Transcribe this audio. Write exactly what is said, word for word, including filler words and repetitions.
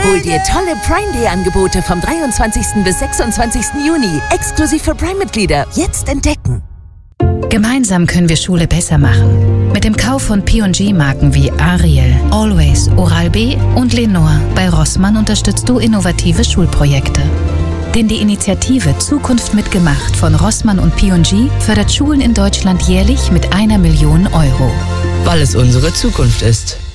Hol dir tolle Prime Day Angebote vom dreiundzwanzigsten bis sechsundzwanzigsten Juni. Exklusiv für Prime-Mitglieder. Jetzt entdecken. Gemeinsam können wir Schule besser machen. Mit dem Kauf von P und G-Marken wie Ariel, Always, Oral-B und Lenore bei Rossmann unterstützt du innovative Schulprojekte. Denn die Initiative Zukunft mitgemacht von Rossmann und P und G fördert Schulen in Deutschland jährlich mit einer Million Euro. Weil es unsere Zukunft ist.